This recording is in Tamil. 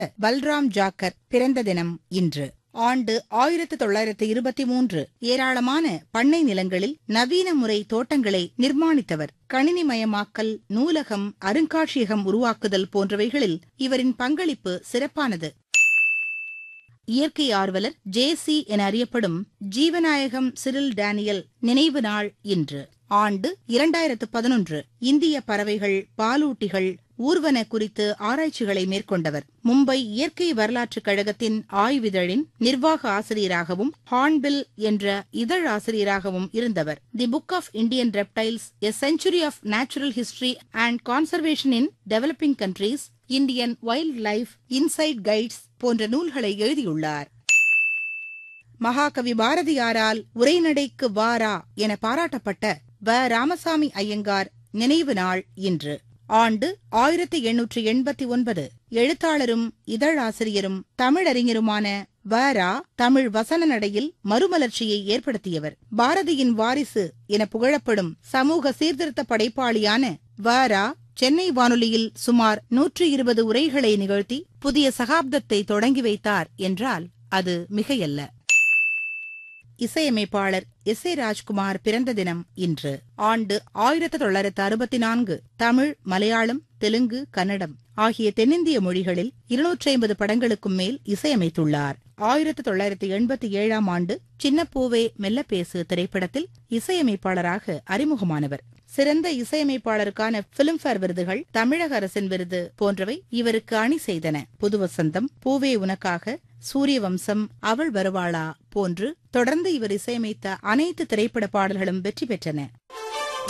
பல்ராம் ஜாக்கர் பிறந்த தினம் இன்று. ஆண்டு 1923. ஏராளமான பண்ணை நிலங்களில் நவீன முறை தோட்டங்களை நிர்மாணித்தவர். கணினிமயமாக்கல், நூலகம், அருங்காட்சியகம் உருவாக்குதல் போன்றவைகளில் இவரின் பங்களிப்பு சிறப்பானது. இயற்கை ஆர்வலர் ஜே.சி. என அறியப்படும் ஜீவநாயகம் சிரில் டேனியல் நினைவு நாள் இன்று. ஆண்டு 2011. இந்திய பறவைகள், பாலூட்டிகள், ஊர்வன குறித்து ஆராய்ச்சிகளை மேற்கொண்டவர். மும்பை இயற்கை வரலாற்றுக் கழகத்தின் ஆய்விதழின் நிர்வாக ஆசிரியராகவும் ஹார்ன்பில் என்ற இதழ் ஆசிரியராகவும் இருந்தவர். தி book of Indian reptiles, a century of natural history and conservation in developing countries, Indian wild life, inside guides போன்ற நூல்களை எழுதியுள்ளார். மகாகவி பாரதியாரால் உரைநடைக்கு வாரா என பாராட்டப்பட்ட வ. ராமசாமி ஐயங்கார் நினைவு நாள் இன்று. ஆண்டு 1889. எழுத்தாளரும் இதழாசிரியரும் தமிழறிஞருமான வ. ரா. தமிழ் வசன நடையில் மறுமலர்ச்சியை ஏற்படுத்தியவர். பாரதியின் வாரிசு என புகழப்படும் சமூக சீர்திருத்த படைப்பாளியான வ. ரா. சென்னை வானொலியில் சுமார் 120 உரைகளை நிகழ்த்தி புதிய சகாப்தத்தை தொடங்கி வைத்தார் என்றால் அது மிகையல்ல. இசையமைப்பாளர் எஸ்.ஏ. ராஜ்குமார் பிறந்த தினம் இன்று. ஆண்டு 1964. தமிழ், மலையாளம், தெலுங்கு, கன்னடம் ஆகிய தென்னிந்திய மொழிகளில் 250 படங்களுக்கும் மேல் இசையமைத்துள்ளார். 1987. ஆண்டு சின்னப்பூவே மெல்லப்பேசு திரைப்படத்தில் இசையமைப்பாளராக அறிமுகமானவர். சிறந்த இசையமைப்பாளருக்கான பிலிம்பேர் விருதுகள், தமிழக அரசின் விருது போன்றவை இவருக்கு அணி செய்தன. புதுவசந்தம், பூவே உனக்காக, சூரியவம்சம், அவள் வருவாளா போன்று தொடர்ந்து இவர் இசையமைத்த அனைத்து திரைப்பட பாடல்களும் வெற்றி பெற்றன.